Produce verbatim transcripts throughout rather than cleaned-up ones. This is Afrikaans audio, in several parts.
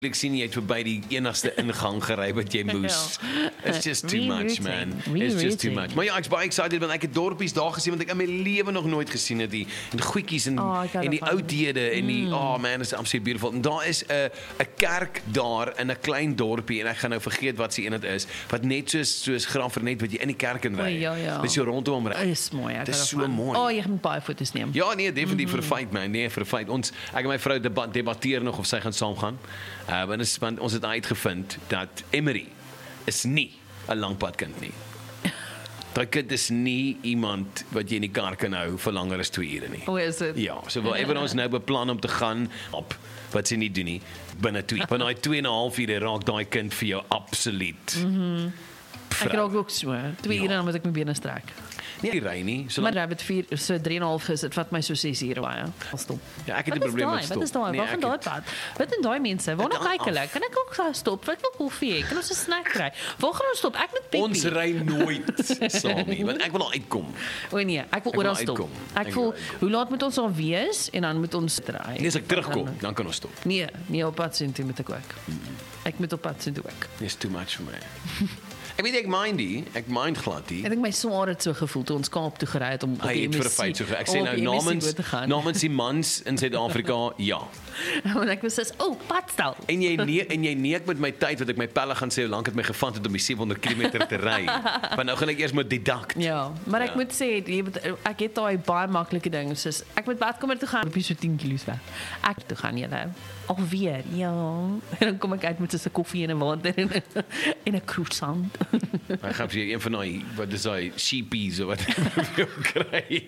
Ek sien jy het verby die enigste ingang gery wat jy moes. It's just too much, man. It's just too much. Maar ja, ek's baie excited want ek het dorpies daar gesien wat ek in my lewe nog nooit gesien het die en goedjies en oh, en die oudhede en die oh man, it's absolutely beautiful. En daar is 'n 'n kerk daar in 'n klein dorpie en ek gaan nou vergeet wat se een dit is wat net soos soos Graafrenet wat jy in die kerk in ry. Oh, ja, ja. Dis so rondom ry. Dis mooi. Ek Dis so mooi. Oh, jy moet baie foto's neem. Ja, nee, definitief mm -hmm. vir 'n fight man. Nee, vir 'n fight. Ons ek en my vrou debat, debatteer nog of sy gaan saamgaan. Uh, want, is, want ons het uitgevind dat Emery is nie 'n langpadkind nie. Daai kind is nie iemand wat jy in die kar kan hou vir langer as twee ure nie. O, is dit? Ja, so wil ewer ons nou beplan om te gaan op wat sy nie doen nie binne twee. Van daai twee en 'n half ure raak daai kind vir jou absoluut. Mhm. Ek raak ook so. twee Ja. ure dan moet ek my bene strek. Nee, die ry nie. So Maar rabbit vier so drie en 'n half is, dit vat my so ses ure baie. Al stop. ja, ek het 'n Wat is probleem met daai? stop. Wat is daai? Nee, Waar van ek daai het- pad? Wat in daai mense? Waarna Daar kyk hulle? af. Kan ek ook gaan stop? Ek wil koffie hê. Kan ons 'n snack kry? Waar gaan ons stop? Ek moet pipi. Ons ry nooit saam nie, want ek wil al uitkom. O nee, ek wil wil oral stop. uitkom. Ek Ek voel wil uitkom. hoe laat moet ons al wees en dan moet ons ry. Nee, as ek terugkom, dan kan ons stop. Nee, nee op pad sien toe moet ek ook. Ek moet op pad sien toe ook. Dis too much for me. Ek weet ek mind die, ek mind glad die. Ek dink my swaar het so gevoel toe ons Kaap toe gery het om op Hy die het vir 'n M S C feit so ge- ek sê om nou op die M S C namens boot te gaan. namens die mans in Suid-Afrika, ja. Want ek was soos, "O, padstal." En jy nee en jy neek met my tyd wat ek my pelle gaan sê hoe lank het my gevat het om die sewe-honderd kilometer te ry. Want nou gaan ek eers met didakt. Ja, maar ek Ja. moet sê, jy moet, ek het daai baie maklike ding soos ek moet badkamer toe gaan, op so tien kilos weg. Ek toe gaan julle. Alweer. Ja. En dan kom ek uit met so 'n koffie en 'n water en 'n en 'n croissant. Ek gaan vir jou een van daai wat is daai sheepies of wat jy kry.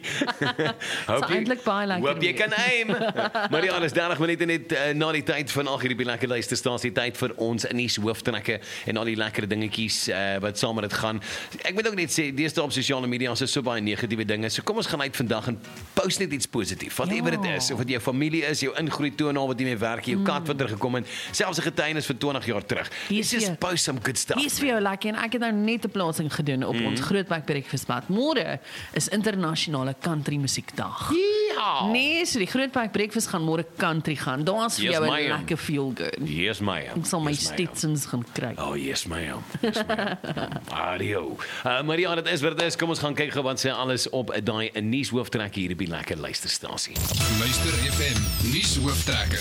Hoop Is eintlik baie lekker Hoop jy weer. kan aim. Maar ja, dis dertig minute net uh, na die tyd van al hierdie lekker luisterstasie tyd vir ons in die hooftrekke en al die lekker dingetjies uh, wat saam met dit gaan. Ek moet ook net sê, deesdae op sosiale media is so baie negatiewe dinge. So kom ons gaan uit vandag en post net iets positief. Whatever Ja. dit is, of wat jou familie is, jou ingroei toonaal wat jy mee werk, jou kat wat teruggekom het, selfs 'n getuienis van twintig jaar terug. Hier is Just jy. post some good stuff. Hier is vir jou lekker en ek het nou net 'n plasing gedoen op mm. ons Grootbek Breakfastpad. Môre is internasionale country musiekdag. Ja. Nee, so die Grootbek Breakfast gaan môre country gaan. Daar's vir Yes, jou 'n ma'am. lekker feel good. Yes, ma'am. Ek sal my Yes, ma'am. Stetsons gaan kry. Oh, yes, ma'am. Yes, ma'am. Adio. Uh, Maria, dit is wat dit is. Kom ons gaan kyk gou wat sê alles op daai nuus hooftrek hier op die lekker luisterstasie. Luister F M, nuus hooftrekke.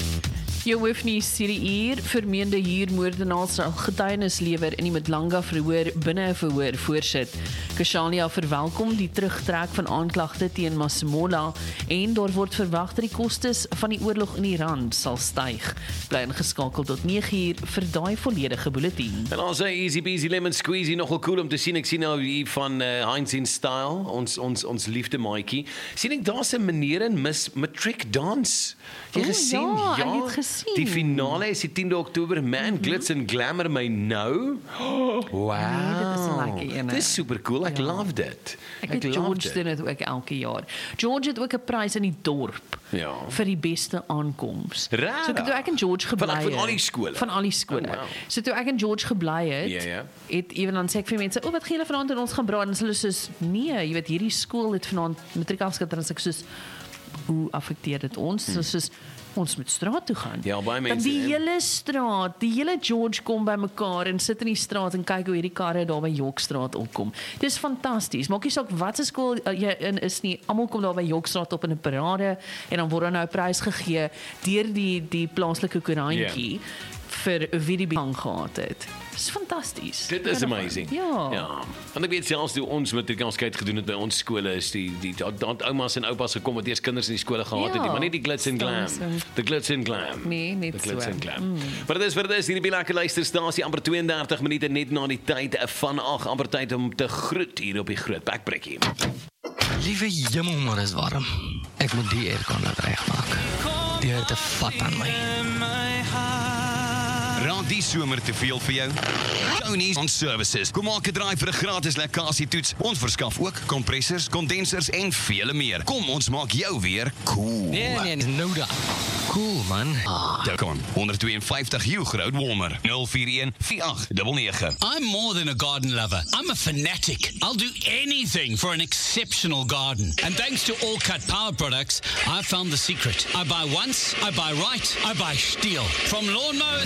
Jou hoofnuus hierdie uur, vermeende huurmoordenaars sal getuienis lewer in die Madlanga verhoor binne 'n verhoor voorsit. Kushalia verwelkom die terugtrek van aanklagte teen Masemola en daar word verwag dat die kostes van die oorlog in Iran sal styg. Bly ingeskakel tot nege uur vir daai volledige bulletin. En ons sê easy peasy lemon squeezy, nogal cool om te sien. Ek sien nou hier van uh, Heinz in Style, ons ons ons liefde maatjie. Sien ek daar's 'n meneer in Miss Matric Dance. Jy O, gesien? ja, ek het gesien. Die finale is die tiende Oktober. Man, mm -hmm. glitz and glamour my nou. Wow. Nee, dit is 'n lekker ene. Dis super cool. Ek Ja. love dit. Ek weet George doen dit ook elke jaar. George het ook 'n prys in die dorp Ja. vir die beste aankoms. Rarig. So toe ek en George gebly Van- het. van al die skole? Van al die skole. Oh, wow. So toe ek en George gebly het, Ja, ja. het ewen dan sê ek vir mense, "O, wat gee julle vanaand en ons gaan braai?" En hulle soos, "Nee, jy weet hierdie skool het vanaand matriekafskeid." En ek soos, "Hoe affekteer dit ons?" Hmm. So soos ons moet straat toe gaan. Ja, baie Dan mense, die hè. hele straat, die hele George kom bymekaar en sit in die straat en kyk hoe hierdie karre daar by Yorkstraat opkom. Dis fantasties. Maak nie saak wat se skool uh, jy in is nie. Almal kom daar by Yorkstraat op in 'n parade en dan word dan nou 'n prys gegee deur die die plaaslike koerantjie yeah. vir wie die bang gehad het. Dis fantasties. Dit is amazing. Ja. Ja. Want ek weet selfs toe ons matriekafskeid gedoen het by ons skole is die die daar oumas en oupas gekom wat eers kinders in die skole gehad het, Ja. nie, maar nie die glitz and glam. Stamsen. Die glitz and glam. Nee, net Die glitz so. and glam. Maar dit is vir dit is hierdie lekker luisterstasie amper twee en dertig minute net na die tyd van ag amper tyd om te groet hier op die Groot Bekbrekkie. Liewe jemmel, maar is warm. Ek moet die aircon laat regmaak. Die het 'n vat aan my. Raak die somer te veel vir jou? Tony's on Services. Kom maak 'n draai vir 'n gratis lekkasietoets. Ons verskaf ook kompressors, kondensers en vele meer. Kom, ons maak jou weer cool. Nee, nee, no da. Cool, man. Telkom honderd twee en vyftig Hugh Road Warmer nul vier een vier agt nege nege. I'm more than a garden lover. I'm a fanatic. I'll do anything for an exceptional garden. And thanks to All Cut Power Products, I found the secret. I buy once, I buy right, I buy steel. From lawnmowers